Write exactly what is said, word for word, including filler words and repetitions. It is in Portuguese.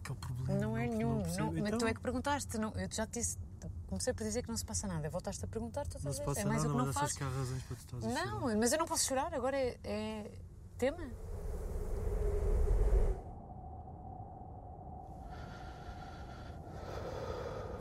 que é o problema? Não é Não nenhum. percebo. Não, mas Então? tu é que perguntaste. Não, eu já te disse. Comecei por dizer que não se passa nada. Voltaste a perguntar, tu Não estás se a passa é mais nada, o que mas não achas faço. que há razões para tu estás a chorar? Não, mas eu não posso chorar. Agora é, é tema.